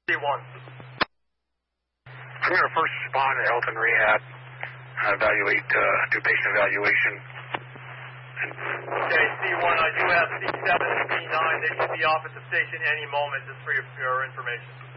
C1. I'm going to first respond to health and rehab, do patient evaluation. Okay, C1, I do have C7 and C9. They should be off at the station any moment, just for your information.